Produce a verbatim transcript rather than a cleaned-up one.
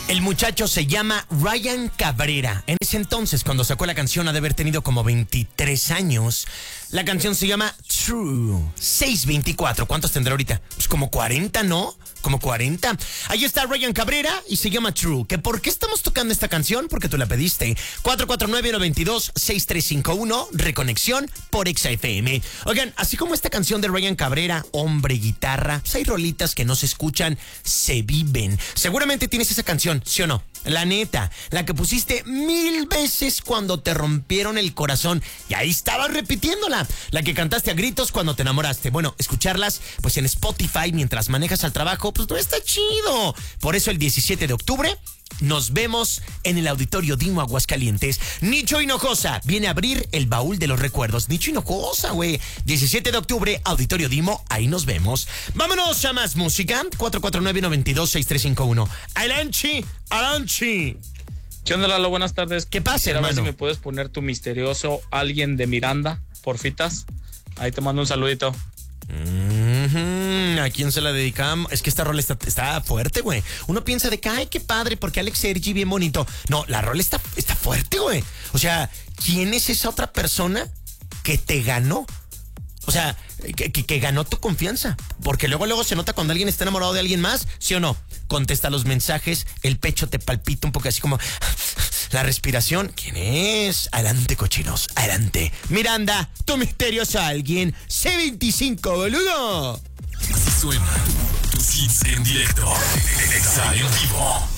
El muchacho se llama Ryan Cabrera. En ese entonces, cuando sacó la canción, ha de haber tenido como veintitrés años. La canción se llama True. seis veinticuatro. ¿Cuántos tendrá ahorita? Pues como cuarenta, ¿no? Como cuarenta. Ahí está Ryan Cabrera y se llama True. ¿Que por qué estamos tocando esta canción? Porque tú la pediste. cuatro cuatro nueve, nueve dos, seis tres cinco uno. Reconexión por Exa F M. Oigan, así como esta canción de Ryan Cabrera, hombre, guitarra, pues hay rolitas que no se escuchan, se viven. Seguramente tienes esa canción, ¿sí o no? La neta, la que pusiste mil veces cuando te rompieron el corazón y ahí estabas repitiéndola. La que cantaste a gritos cuando te enamoraste. Bueno, escucharlas pues en Spotify mientras manejas al trabajo, pues no está chido. Por eso el diecisiete de octubre nos vemos en el Auditorio Dimo Aguascalientes. Nicho Hinojosa viene a abrir el baúl de los recuerdos. Nicho Hinojosa, güey. diecisiete de octubre, Auditorio Dimo, ahí nos vemos. Vámonos a más música. cuatro cuatro nueve, nueve dos, seis tres cinco uno. Alanchi, Alanchi. ¿Qué onda, Lalo? Buenas tardes. ¿Qué pasa, Quisiera hermano? ver si me puedes poner tu misterioso Alguien de Miranda, porfitas. Ahí te mando un saludito. Mm-hmm. ¿A quién se la dedicamos? Es que esta rola está, está fuerte, güey. Uno piensa de que, ay, qué padre, porque Alex Sergi bien bonito. No, la rola está, está fuerte, güey. O sea, ¿quién es esa otra persona que te ganó? O sea, que, que, que ganó tu confianza. Porque luego, luego se nota cuando alguien está enamorado de alguien más, ¿sí o no? Contesta los mensajes, el pecho te palpita un poco así como la respiración. ¿Quién es? Adelante, cochinos, adelante. Miranda, tu misterioso alguien. C veinticinco, boludo. Así suena tus hits en directo. Exa en vivo.